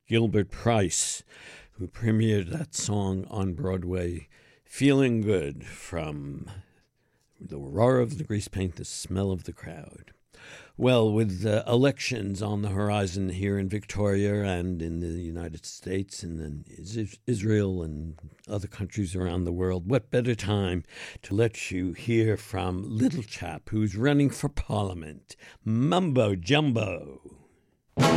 Gilbert Price, who premiered that song on Broadway, Feeling Good, from the roar of the grease paint, the smell of the crowd. Well, with elections on the horizon here in Victoria and in the United States and in Israel and other countries around the world, what better time to let you hear from Little Chap, who's running for Parliament, Mumbo Jumbo.